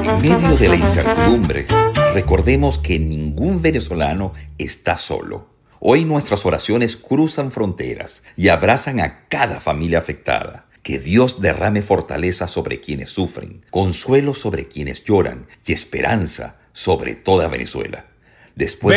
En medio de la incertidumbre, recordemos que ningún venezolano está solo. Hoy nuestras oraciones cruzan fronteras y abrazan a cada familia afectada. Que Dios derrame fortaleza sobre quienes sufren, consuelo sobre quienes lloran y esperanza sobre toda Venezuela. Después